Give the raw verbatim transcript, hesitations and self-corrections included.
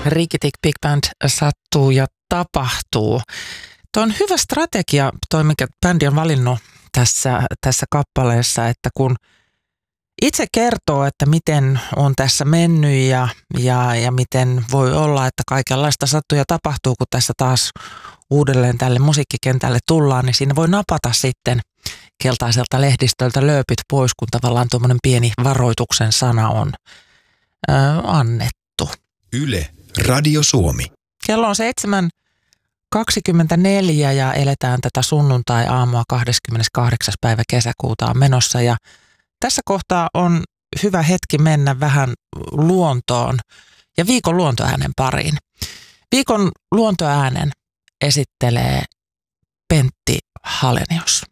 Rikitik Big Band sattuu ja tapahtuu. Tuo on hyvä strategia, toi mikä bändi on valinnut tässä, tässä kappaleessa, että kun itse kertoo, että miten on tässä mennyt ja, ja, ja miten voi olla, että kaikenlaista sattuu ja tapahtuu, kun tässä taas uudelleen tälle musiikkikentälle tullaan, niin siinä voi napata sitten keltaiselta lehdistöltä lööpit pois, kun tavallaan tuommoinen pieni varoituksen sana on ö, annettu. Yle, Radio Suomi. Kello on seitsemän kaksikymmentäneljä ja eletään tätä sunnuntai-aamua kahdeskymmeneskahdeksas päivä kesäkuuta on menossa ja tässä kohtaa on hyvä hetki mennä vähän luontoon ja viikon luontoäänen pariin. Viikon luontoäänen esittelee Pentti Halenius.